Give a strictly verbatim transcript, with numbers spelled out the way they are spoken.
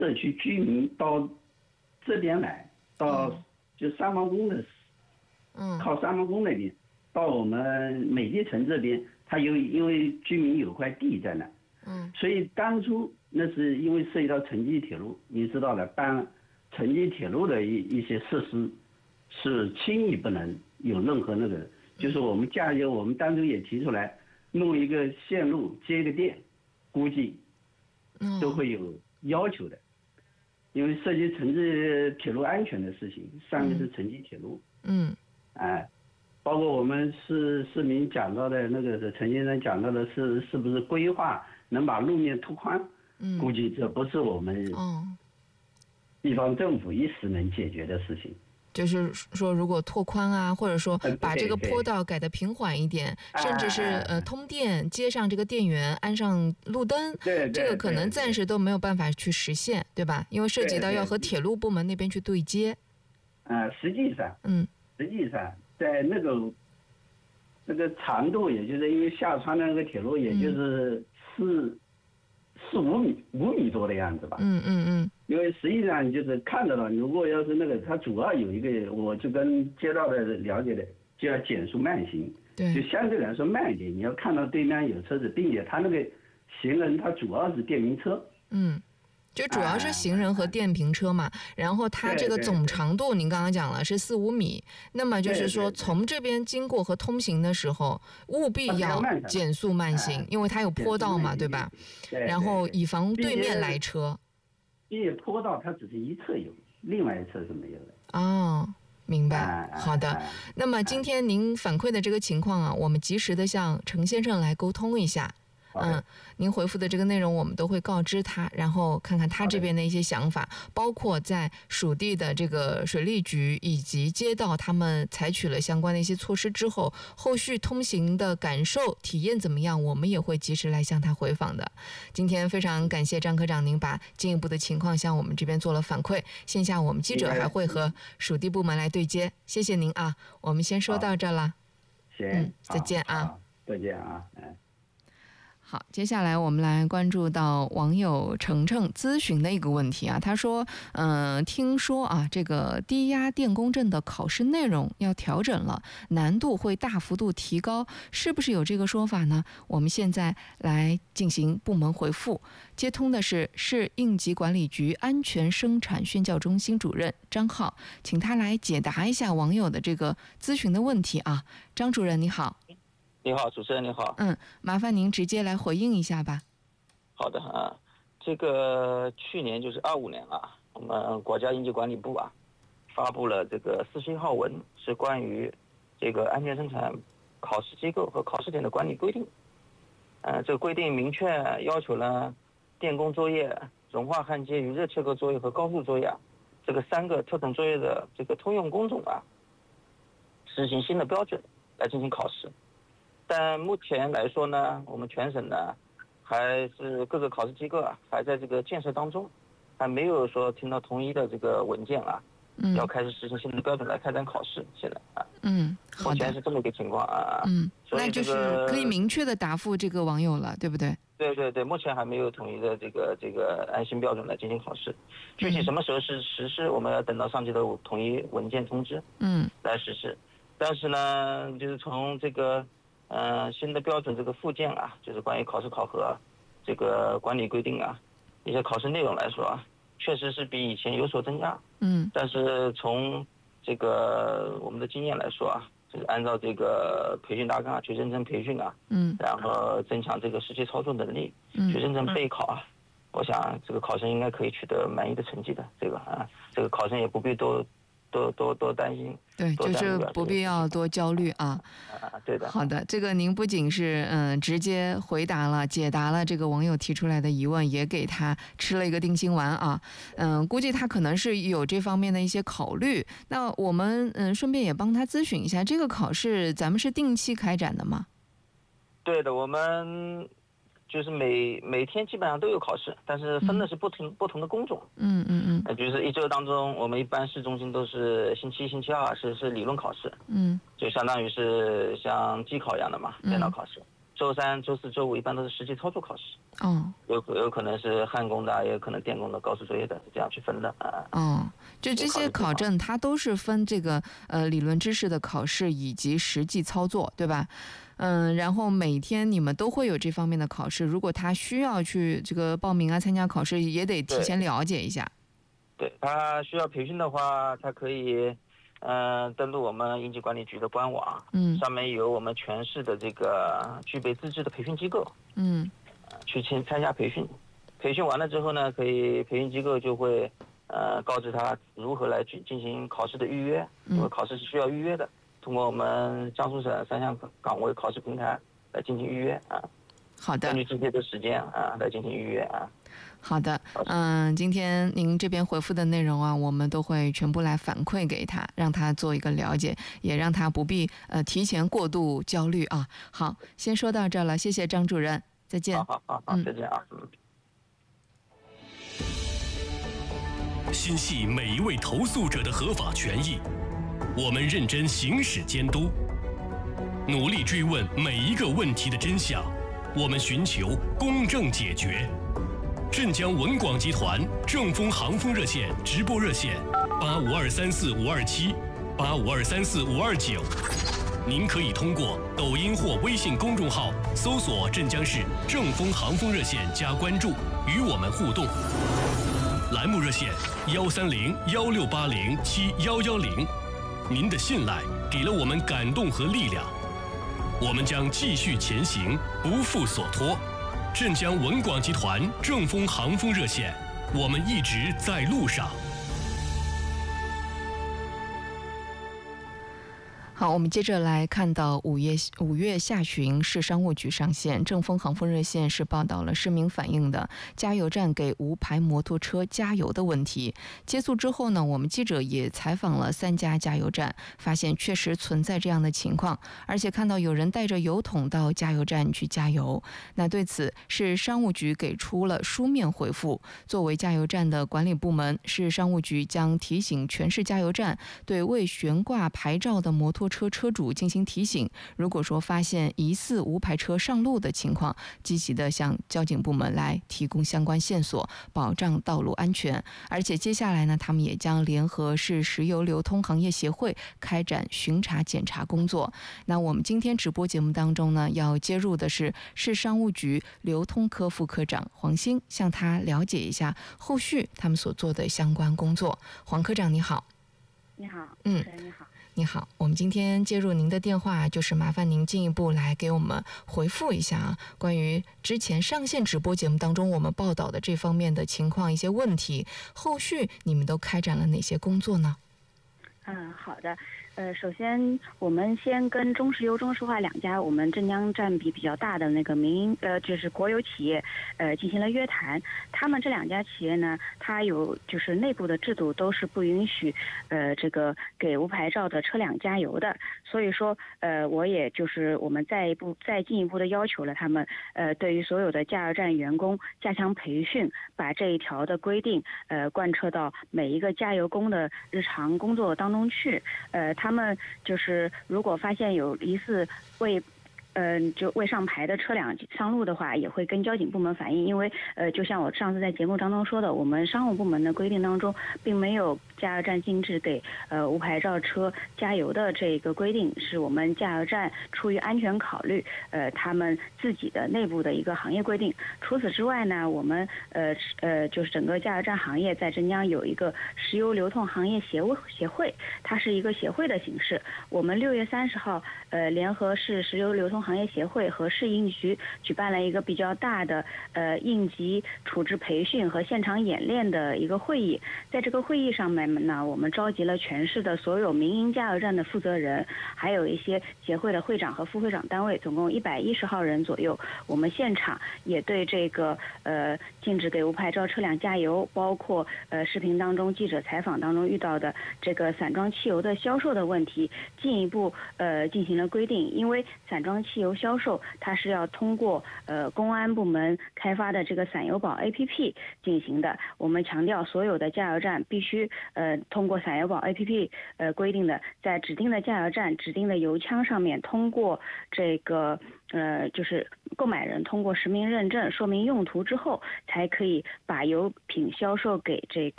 社区居民到这边来，到就三王宫的， 嗯， 靠三王宫那边，到我们美丽城这边，它有因为居民有块地在那， 嗯， 所以当初那是因为涉及到城际铁路，你知道了，办城际铁路的一一些设施是轻易不能有任何那个，就是我们加油，我们当初也提出来弄一个线路接一个电，估计都会有要求的。因为涉及城际铁路安全的事情，上面是城际铁路， 嗯， 哎，包括我们市市民讲到的那个陈先生讲到的是是不是规划能把路面拓宽， 嗯， 估计这不是我们地方政府一时能解决的事情。 就是说，如果拓宽啊，或者说把这个坡道改得平缓一点，甚至是呃通电，接上这个电源，安上路灯，这个可能暂时都没有办法去实现，对吧？因为涉及到要和铁路部门那边去对接。 呃，实际上， 嗯， 实际上在那个那个长度，也就是因为下穿的那个铁路，也就是四四五米五米多的样子吧。 嗯嗯嗯。 因为实际上就是看到了，如果要是那个，它主要有一个，我就跟街道的了解的，就要减速慢行， 对， 就相对来说慢一点。你要看到对面有车子，并且它那个行人，它主要是电瓶车， 嗯，就主要是行人和电瓶车嘛。然后它这个总长度，您刚刚讲了是四五米，那么就是说从这边经过和通行的时候，务必要减速慢行，因为它有坡道嘛，对吧？然后以防对面来车。 因为坡道它只是一侧有，另外一侧是没有的。 哦，明白。 啊、 好的、啊。那么今天您反馈的这个情况啊，我们及时的向程先生来沟通一下。嗯，您回复的这个内容我们都会告知他，然后看看他这边的一些想法，包括在属地的这个水利局以及街道他们采取了相关的一些措施之后，后续通行的感受体验怎么样，我们也会及时来向他回访的。今天非常感谢张科长您把进一步的情况向我们这边做了反馈，线下我们记者还会和属地部门来对接，谢谢您啊，我们先说到这了。 行， 嗯，再见啊， 再见啊，嗯。 好，接下来我们来关注到网友程程咨询的一个问题啊，他说，嗯、呃，听说啊，这个低压电工证的考试内容要调整了，难度会大幅度提高，是不是有这个说法呢？我们现在来进行部门回复，接通的是市应急管理局安全生产宣教中心主任张浩，请他来解答一下网友的这个咨询的问题啊。张主任你好。 你好，主持人你好。 嗯，麻烦您直接来回应一下吧。 好的啊，这个去年就是二五年啊，我们国家应急管理部啊发布了这个四十一号文，是关于这个安全生产考试机构和考试点的管理规定。呃，这个规定明确要求呢，电工作业、融化焊接与热切割作业和高速作业啊，这个三个特种作业的这个通用工种啊，实行新的标准来进行考试。但目前来说呢，我们全省呢，还是各个考试机构啊，还在这个建设当中，还没有说听到统一的这个文件啊，嗯、要开始实行新的标准来开展考试。现在啊， 嗯，好的， 目前是这么一个情况啊。 嗯， 所以、这个、 那就是可以明确的答复这个网友了，对不对？ 对对对，目前还没有统一的这个这个按新标准来进行考试，具体什么时候是实施，我们要等到上级的统一文件通知，嗯，来实施。但是呢，就是从这个。呃，新的标准这个附件啊，就是关于考试考核、啊、这个管理规定啊，一些考试内容来说啊，确实是比以前有所增加。嗯，但是从这个我们的经验来说啊，就是按照这个培训大纲啊，去认真培训啊，嗯，然后增强这个实际操作能力，嗯，去认真备考啊，我想这个考生应该可以取得满意的成绩的。这个啊，这个考生也不必多。多多多担心， 对，就是不必要多焦虑啊。 啊，对的。 好的，这个您不仅是嗯直接回答了、解答了这个网友提出来的疑问，也给他吃了一个定心丸啊。嗯，估计他可能是有这方面的一些考虑。那我们嗯顺便也帮他咨询一下，这个考试咱们是定期开展的吗？ 对的，我们。就是每每天基本上都有考试，但是分的是不同、嗯、不同的工种。嗯嗯嗯。呃，就是一周当中，我们一般市中心都是星期一、星期二是是理论考试。嗯。就相当于是像机考一样的嘛，电脑考试。嗯、 周三、周四周五一般都是实际操作考试。 哦， 有有可能是焊工的，也有可能电工的、高速作业的，这样去分的啊。 哦，就这些考证，它都是分这个呃理论知识的考试以及实际操作，对吧？嗯，然后每天你们都会有这方面的考试，如果他需要去这个报名啊、参加考试，也得提前了解一下。 对，他需要培训的话，他可以嗯、呃、登录我们应急管理局的官网， 嗯， 上面有我们全市的这个具备资质的培训机构， 嗯， 去参参加培训。培训完了之后呢，可以培训机构就会呃告知他如何来去进行考试的预约，因为考试是需要预约的，通过我们江苏省三项岗位考试平台来进行预约啊。 好的， 根据这些的时间啊来进行预约啊。 好的，嗯，今天您这边回复的内容啊，我们都会全部来反馈给他，让他做一个了解，也让他不必呃提前过度焦虑啊。好，先说到这儿了，谢谢张主任，再见。 好好好好，再见啊。嗯。 心系每一位投诉者的合法权益，我们认真行使监督，努力追问每一个问题的真相，我们寻求公正解决。镇江文广集团正风航风热线直播热线八五二三四五二七八五二三四五二九，您可以通过抖音或微信公众号搜索镇江市正风航风热线加关注，与我们互动。栏目热线幺三零幺六八零七幺幺零，您的信赖给了我们感动和力量，我们将继续前行，不负所托。镇江文广集团正风航风热线，我们一直在路上。 好，我们接着来看到五月五月下旬，市商务局上线正风航风热线，是报道了市民反映的加油站给无牌摩托车加油的问题。接触之后呢，我们记者也采访了三家加油站，发现确实存在这样的情况，而且看到有人带着油桶到加油站去加油。那对此，市商务局给出了书面回复。作为加油站的管理部门，市商务局将提醒全市加油站对未悬挂牌照的摩托车车主进行提醒，如果说发现疑似无牌车上路的情况，积极的向交警部门来提供相关线索，保障道路安全。而且接下来呢，他们也将联合市石油流通行业协会开展巡查检查工作。那我们今天直播节目当中呢，要接入的是市商务局流通科副科长黄兴，向他了解一下后续他们所做的相关工作。黄科长你好。 你好， 嗯， 你好。 你好，我们今天接入您的电话，就是麻烦您进一步来给我们回复一下啊，关于之前上线直播节目当中我们报道的这方面的情况一些问题，后续你们都开展了哪些工作呢？ 嗯，好的。呃，首先我们先跟中石油、中石化两家我们镇江占比比较大的那个民营呃，就是国有企业，呃，进行了约谈。他们这两家企业呢，它有就是内部的制度都是不允许，呃，这个给无牌照的车辆加油的。所以说，呃，我也就是我们再一步再进一步的要求了他们，呃，对于所有的加油站员工加强培训，把这一条的规定，呃，贯彻到每一个加油工的日常工作当中去，呃。他们就是如果发现有疑似未嗯、呃，就未上牌的车辆上路的话，也会跟交警部门反映。因为呃，就像我上次在节目当中说的，我们商务部门的规定当中，并没有加油站禁止给呃无牌照车加油的这个规定，是我们加油站出于安全考虑，呃，他们自己的内部的一个行业规定。除此之外呢，我们呃呃，就是整个加油站行业在镇江有一个石油流通行业协会协会，它是一个协会的形式。我们六月三十号，呃，联合市石油流通行业协会和市应急局举办了一个比较大的呃应急处置培训和现场演练的一个会议。在这个会议上面呢，我们召集了全市的所有民营加油站的负责人，还有一些协会的会长和副会长单位，总共一百一十号人左右。我们现场也对这个呃禁止给无牌照车辆加油，包括呃视频当中记者采访当中遇到的这个散装汽油的销售的问题，进一步呃进行了规定。因为散装汽汽油销售，它是要通过呃公安部门开发的这个散油宝 A P P 进行的。我们强调，所有的加油站必须呃通过散油宝 A P P 呃规定的，在指定的加油站、指定的油枪上面，通过这个呃就是购买人通过实名认证、说明用途之后，才可以把油品销售给这个。